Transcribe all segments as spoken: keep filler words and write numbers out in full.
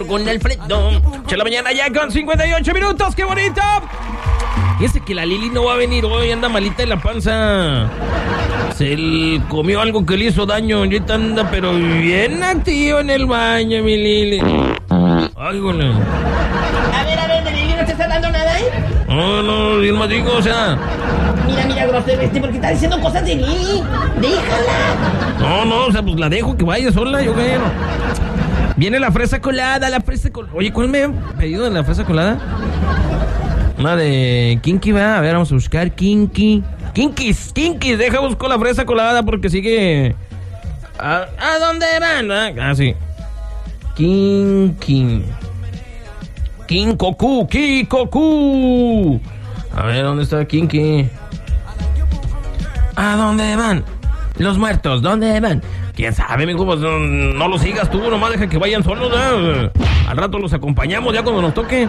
Con Alfredo. De la mañana ya con cincuenta y ocho minutos. ¡Qué bonito! Fíjese que la Lili no va a venir hoy. Anda malita en la panza. Se le comió algo que le hizo daño. Ahorita anda pero bien activo en el baño, mi Lili. Ay, güey. A ver, a ver, de Lili no te está dando nada, ¿eh? No, no, bien más digo, o sea. Mira, mira, grosero este, porque está diciendo cosas de Lili. Déjala. No, no, o sea, pues la dejo que vaya sola, yo quiero. Viene la fresa colada, la fresa colada. Oye, ¿cuál me han pedido de la fresa colada? Una de Kinky, va. A ver, vamos a buscar Kinky. Kinkis, Kinkis, deja buscar la fresa colada porque sigue. ¿A, ¿a dónde van? Ah, sí. Kinky. Kinkoku, Kikoku. A ver, ¿dónde está Kinky? ¿A dónde van? Los muertos, ¿dónde van? ¿Quién sabe, amigo? Pues no, no los sigas tú, nomás deja que vayan solos, ¿eh? Al rato los acompañamos ya cuando nos toque.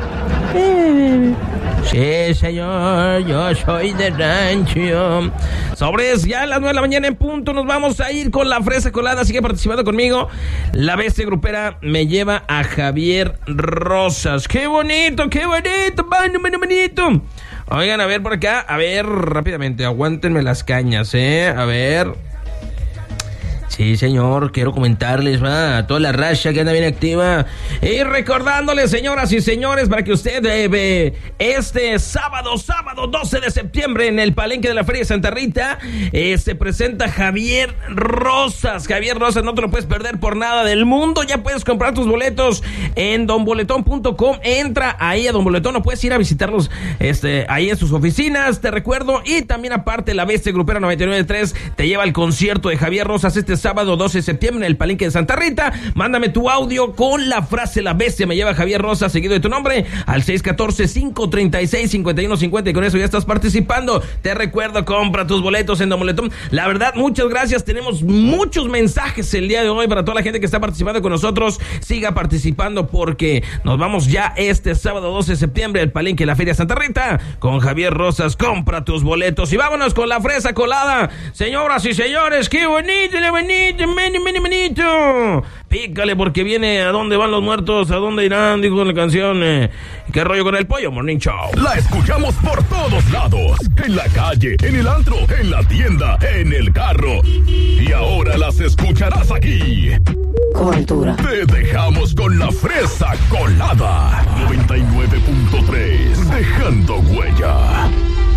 Sí, señor, yo soy de rancho. Sobres, ya a las nueve de la mañana en punto nos vamos a ir con la fresa colada. Sigue participando conmigo. La bestia grupera me lleva a Javier Rosas. ¡Qué bonito, qué bonito! ¡Mano, mano, manito! Oigan, a ver por acá. A ver, rápidamente, aguántenme las cañas, ¿eh? A ver... Sí, señor, quiero comentarles, va, a toda la raza que anda bien activa. Y recordándoles, señoras y señores, para que usted eh, ve este sábado, sábado doce de septiembre, en el Palenque de la Feria de Santa Rita, eh, se presenta Javier Rosas. Javier Rosas, no te lo puedes perder por nada del mundo. Ya puedes comprar tus boletos en don boletón punto com. Entra ahí a Don Boletón, o puedes ir a visitarlos este, ahí en sus oficinas, te recuerdo. Y también aparte, la Bestia Grupera noventa y nueve punto tres te lleva al concierto de Javier Rosas este sábado doce de septiembre en el Palenque de Santa Rita. Mándame tu audio con la frase "La bestia me lleva Javier Rosas", seguido de tu nombre, al seis uno cuatro, cinco tres seis, cinco uno cinco cero, y con eso ya estás participando. Te recuerdo, compra tus boletos en Don Boletón. La verdad, muchas gracias. Tenemos muchos mensajes el día de hoy para toda la gente que está participando con nosotros. Siga participando porque nos vamos ya este sábado doce de septiembre al Palenque de la Feria Santa Rita con Javier Rosas. Compra tus boletos y vámonos con la fresa colada. Señoras y señores, qué bonito, qué bonito. Meni, meni, menito. Pícale porque viene ¿A dónde van los muertos? ¿A dónde irán? Dijo la canción. Eh, ¿Qué rollo con el pollo? Morning Show. La escuchamos por todos lados. En la calle, en el antro, en la tienda, en el carro. Y ahora las escucharás aquí. Con altura. Te dejamos con la fresa colada. noventa y nueve punto tres. Dejando huella.